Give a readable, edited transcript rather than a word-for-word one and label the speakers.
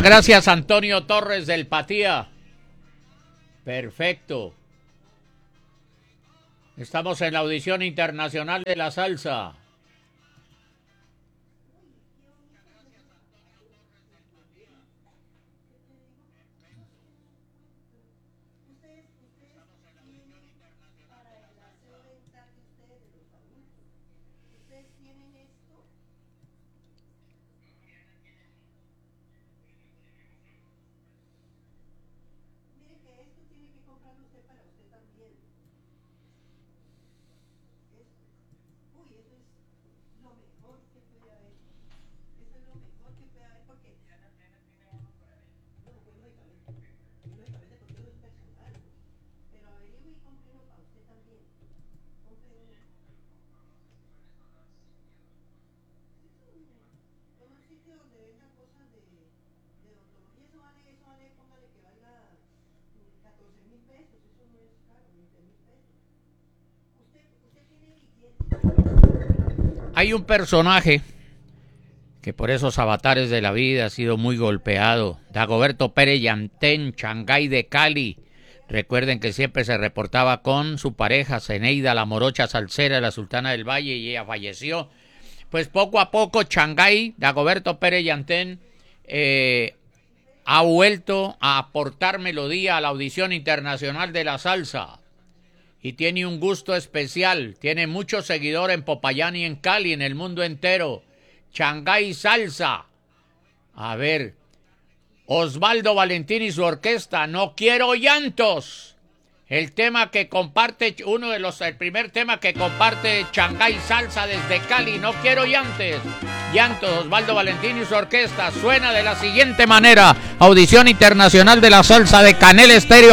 Speaker 1: gracias Antonio Torres del Patía. Perfecto. Estamos en la audición internacional de la salsa. Hay un personaje que por esos avatares de la vida ha sido muy golpeado. Dagoberto Pérez Yantén, Changay de Cali. Recuerden que siempre se reportaba con su pareja, Zeneida, la morocha salsera de la Sultana del Valle, y ella falleció. Pues poco a poco Changay, Dagoberto Pérez Yantén, ha vuelto a aportar melodía a la audición internacional de la salsa. Y tiene un gusto especial, tiene muchos seguidores en Popayán y en Cali, en el mundo entero. Changay Salsa. A ver, Osvaldo Valentín y su orquesta, No Quiero Llantos. El tema que comparte, el primer tema que comparte Changay Salsa desde Cali, No Quiero Llantos. Osvaldo Valentín y su orquesta, suena de la siguiente manera. Audición internacional de la salsa de Canel Estéreo.